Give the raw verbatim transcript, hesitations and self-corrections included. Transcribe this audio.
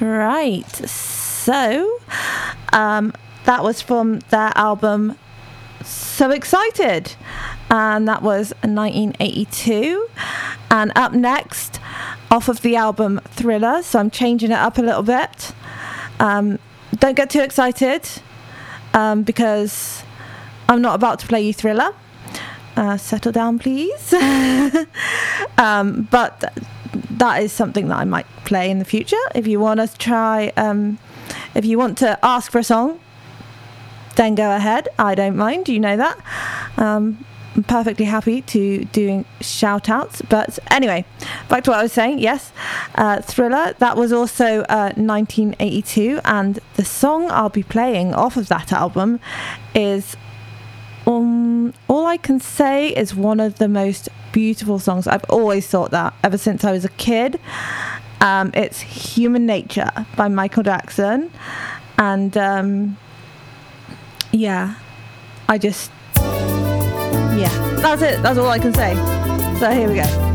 Right. So, um, that was from their album So Excited, and that was nineteen eighty-two. And up next, off of the album Thriller, so I'm changing it up a little bit. Um, don't get too excited, um, because I'm not about to play you Thriller. Uh, settle down, please. um, but that is something that I might play in the future. If you want to try, um, if you want to ask for a song, then go ahead. I don't mind. You know that. Um, I'm perfectly happy to doing shout outs. But anyway, back to what I was saying. Yes, uh, Thriller. That was also uh, nineteen eighty-two, and the song I'll be playing off of that album is um, All I Can Say is one of the most beautiful songs. I've always thought that ever since I was a kid. Um, it's Human Nature by Michael Jackson, and um, yeah, I just yeah, that's it. That's all I can say. So here we go.